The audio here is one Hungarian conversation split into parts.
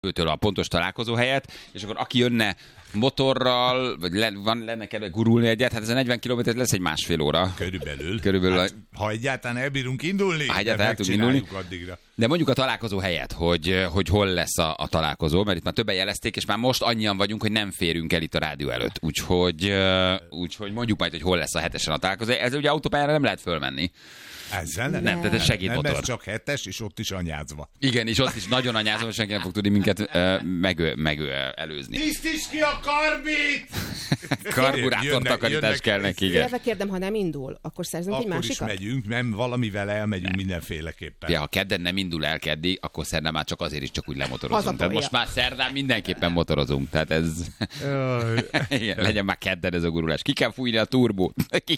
őtől a pontos találkozó helyet, és akkor aki jönne motorral, vagy lenne kedve gurulni egyet, hát ez a 40 km lesz egy másfél óra. Körülbelül. Hát, ha egyáltalán elbírunk indulni, addigra. De mondjuk a találkozó helyet, hogy hol lesz a találkozó, mert itt már többen jelezték, és már most annyian vagyunk, hogy nem férünk el itt a rádió előtt. Úgyhogy mondjuk majd, hogy hol lesz a 7-esen a találkozó. Ez ugye autópályára nem lehet fölmenni. Ezzel nem, tehát ez segédmotor. Nem, ez csak 7-es, és ott is anyázva. Igen, és ott is nagyon anyázva, hogy senki nem fog tudni minket előzni. Tisztíts ki a karbit! Karburátor takarítás kell neki, igen. Illetve kérdem, ha nem indul, akkor szerzünk egy másikat? Akkor is megyünk, nem, valamivel elmegyünk mindenféleképpen. Ja, ha kedden nem indul el keddi, akkor szerdán már csak azért is csak úgy lemotorozunk. Tehát most már szerdán mindenképpen motorozunk. Tehát ez... igen, legyen már kedden ez a gurulás. Ki kell fújni a turbót.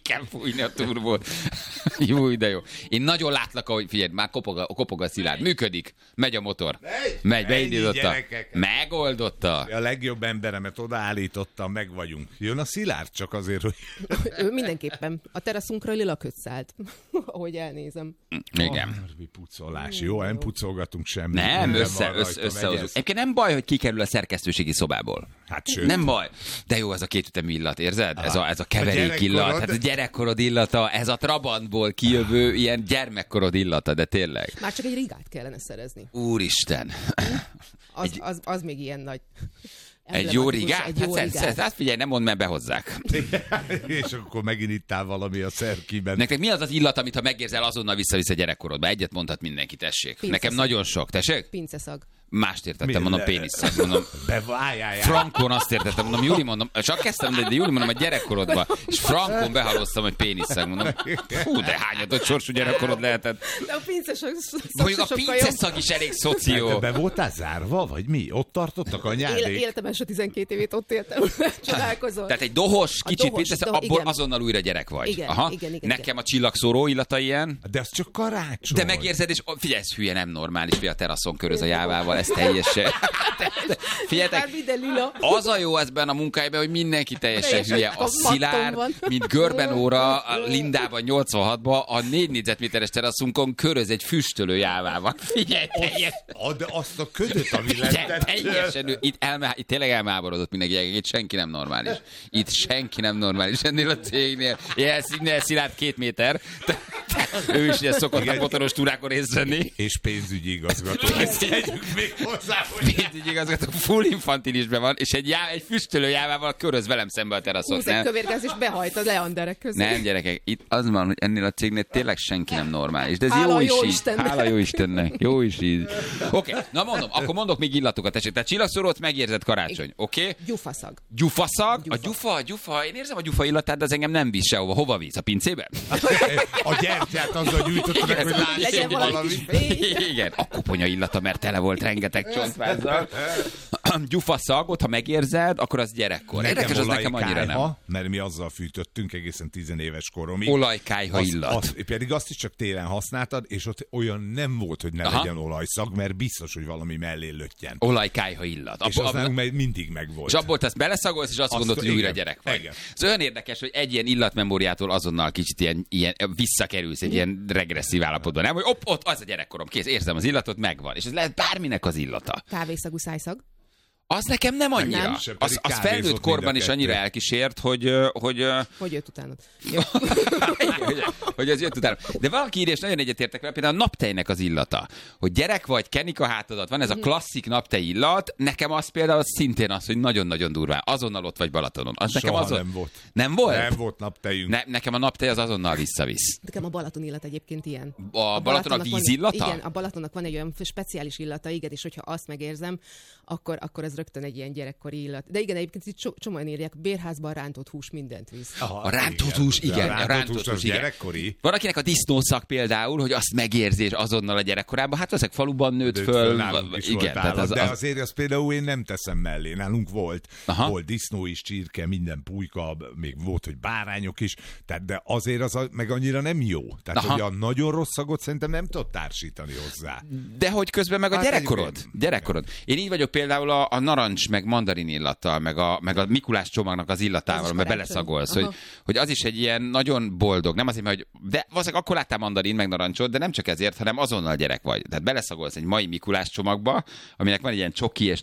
Jó, de jó. Én nagyon látlak, ahogy figyelj, már kopog a Szilárd. Működik. Megy a motor. Megy, beindította. Megoldotta. A legjobb emberemet odaállítottam, meg vagyunk. Jön a Szilárd csak azért, hogy... Ő mindenképpen. A teraszunkra lila köt szállt, ahogy elnézem. Igen. Pucolás. Jó, nem pucolgatunk semmit. Nem, összehozunk. Egyébként nem baj, hogy kikerül a szerkesztőségi szobából. Hát sőt. Nem baj. De jó ez a kétütemű illat, érzed? Ez a keverék illat, hát a gyerekkorod illata, ez a Trabantból kijövő ilyen gyermekkorod illata, de tényleg. Már csak egy rigát kellene szerezni. Úristen. Az még ilyen nagy... Egy jó rigát? Hát figyelj, nem mondd, mert behozzák. És akkor megint ittál valami a szerkiben. Nektek mi az az illat, amit ha megérzel, azonnal vissza gyerekkorodba? Egyet mondhat mindenki, tessék. Pinceszag. Nekem nagyon sok, tessék? Pinceszag. Mást értettem, mondom, péniszszag, mondom. Frankon azt értettem, mondom, Júli, mondom, csak kezdtem, de Júli, mondom, a gyerekkorodban, és frankon behaloztam, hogy péniszszag, mondom. Fú, de hányadott sorsú gyerekkorod lehetett. De a pinceszag a pinceszag is elég szoció. De be voltál zárva, vagy mi? Ott tartottak anyádék? Életem első 12 évét ott éltem, csodálkozol. Tehát egy dohos, kicsit pinceszag, abból azonnal újra gyerek vagy. Igen, aha. Igen. Nekem a csillagszóró illata ilyen. De az csak karácsony. De megérzed, és figyelj, ez hülye, nem normális, hogy a teraszon köröz a jávával. Ez teljesen. Figyeljetek, az a jó ezben a munkájában, hogy mindenki teljesen hülye. A Szilárd, mint Görbenóra a Lindában 86-ban a 4 négyzetméteres teraszunkon köröz egy füstölő jávával. Figyelj, de azt a ködöt, ami lett. Teljesen, itt tényleg elmáborodott mindenki. Itt senki nem normális. Itt senki nem normális ennél a cégnél. Szilárd 2 méter. Ő is ugye szokott a motoros túrákon részt venni. És pénzügyi igazgató. Pénzügyi igazgató full infantilisben van, és egy füstölő jávával köröz velem szembe a teraszon. Húz egy kövérgáz, és behajt a leanderek közé. Nem, gyerekek, itt az van, hogy ennél a cégnél tényleg senki nem normális. De ez jó is így. Hála jó Istennek. Jó is így. Oké, na mondom, akkor mondok még illatokat. Tehát csillagszórót megérzed karácsony, oké? Gyufaszag. Gyufaszag? A gyufa. Én érzem a gyufa illatát, de az engem nem visz sehova. Hova visz? A pincébe? A gyertyát azzal gyújtottak, hogy legyen valami. Igen, a koponya illata, mert tele volt rengeteg csontvázzal. Gyufaszagot, ha megérzed, akkor az gyerekkor. Érdekes, az nekem annyira nem. Mert mi azzal fűtöttünk egészen 10 éves koromig. Olajkályha illat. Pedig azt is csak télen használtad, és ott olyan nem volt, hogy ne legyen olajszag, mert biztos, hogy valami mellé löttyen. Olajkályha illat. És az nálunk mindig megvolt. És abból ezt beleszagolsz, és azt gondolod, hogy újra gyerek vagy. Igen. Ez olyan érdekes, hogy egy ilyen illatmemóriától azonnal kicsit ilyen visszakerülsz egy ilyen regresszív állapotban. Nem, hogy ott az a gyerekkorom, kész, érzem az illatot, megvan. És ez lehet bárminek az illata. Kávészagú szájszag. Az nekem nem annyira. Nem. Az felnőtt korban is annyira elkísért, hogy jött utánad. hogy ez jött utána. De valaki írja, és nagyon egyetértek vele, például a naptejnek az illata. Hogy gyerek vagy, kenik a hátadat, van ez a klasszik naptej illat, nekem az például szintén az, hogy nagyon-nagyon durván. Azonnal ott vagy Balatonon. Az nekem nem volt. Nem volt? Nem volt naptejünk. Nekem a naptej az azonnal visszavisz. Nekem a Balaton illat egyébként ilyen. A Balaton a víz illata? Igen, a Balatonnak van egy olyan speciális illata, igen, és hogyha azt megérzem, akkor ez rögtön egy ilyen gyerekkori illat. De igen, egyébként itt csomóan írják, bérházban rántott hús mindent visz. A rántott hús, igen. A rántott hús gyerekkori. Van akinek a disznószak például, hogy azt megérzés azonnal a gyerekkorában, hát ezek faluban nőtt föl. Igen, tehát de azért azt például én nem teszem mellé. Nálunk volt disznó is, csirke, minden pulyka, még volt, hogy bárányok is, tehát de azért az meg annyira nem jó. Tehát hogy a nagyon rossz szagot szerintem nem tudod társítani hozzá. De hogy közben meg a gyerekkorod. Én így vagyok például a narancs, meg mandarin illattal, meg a Mikulás csomagnak az illatával, mert beleszagolsz, hogy az is egy ilyen nagyon boldog, nem azért, mert de valószínűleg akkor láttál mandarin, meg narancsot, de nem csak ezért, hanem azonnal gyerek vagy. Tehát beleszagolsz egy mai Mikulás csomagba, aminek van egy ilyen csoki és